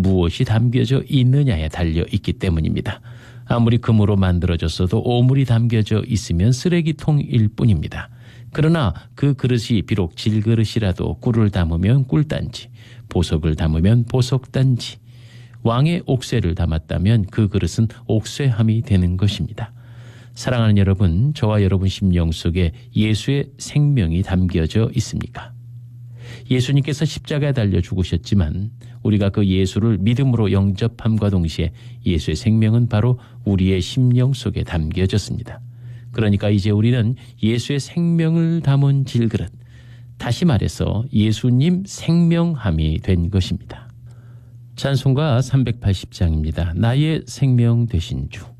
무엇이 담겨져 있느냐에 달려 있기 때문입니다. 아무리 금으로 만들어졌어도 오물이 담겨져 있으면 쓰레기통일 뿐입니다. 그러나 그 그릇이 비록 질그릇이라도 꿀을 담으면 꿀단지, 보석을 담으면 보석단지, 왕의 옥쇠를 담았다면 그 그릇은 옥쇠함이 되는 것입니다. 사랑하는 여러분, 저와 여러분 심령 속에 예수의 생명이 담겨져 있습니까? 예수님께서 십자가에 달려 죽으셨지만 우리가 그 예수를 믿음으로 영접함과 동시에 예수의 생명은 바로 우리의 심령 속에 담겨졌습니다. 그러니까 이제 우리는 예수의 생명을 담은 질그릇, 다시 말해서 예수님 생명함이 된 것입니다. 찬송가 380장입니다. 나의 생명 되신 주.